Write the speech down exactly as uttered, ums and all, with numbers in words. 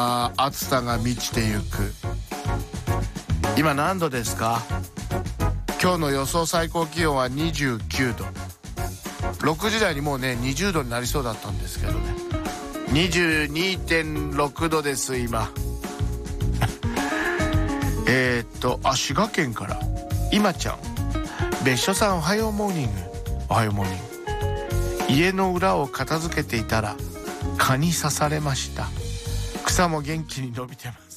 あ暑さが満ちてゆく。今何度ですか？今日の予想最高気温はにじゅうきゅうど。ろくじ台にもうねにじゅうどになりそうだったんですけどね、にじゅうにてんろくどです今えっとあ滋賀県から今ちゃん、別所さんおはようモーニング。おはようモーニング。家の裏を片付けていたら蚊に刺されました。草も元気に伸びてます。